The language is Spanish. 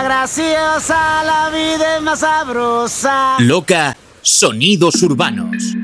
graciosa, la vida es más sabrosa. Loca, sonidos urbanos.